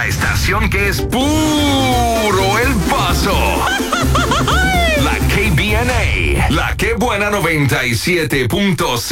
La estación que es puro El Paso. La KBNA. La Que Buena 97.5.